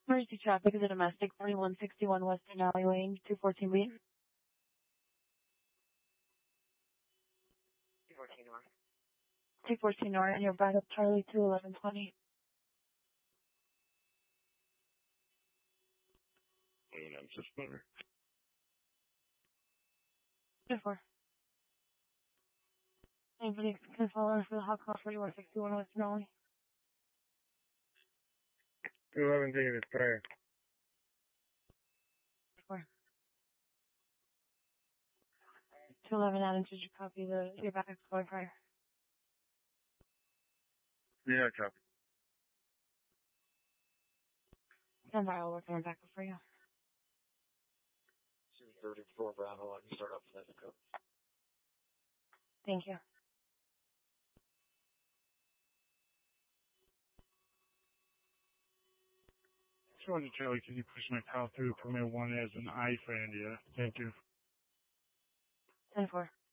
Emergency traffic is a domestic 4161 Western Alley Lane, 214B. 214 North. 214 North, and you're back up Charlie 21120. I'm just better. 2-4. Anybody can follow us for the hot call 4161 Western Alley? 211 taking his prayer. 4. 211 Adam, did you copy your backup call prior? Yeah, copy. Stand by, I'll work on backup for you. 234 Bravo, let me start up for that code. Thank you. Charlie, can you push my call through permit 1 as an I for India? Thank you. 10-4.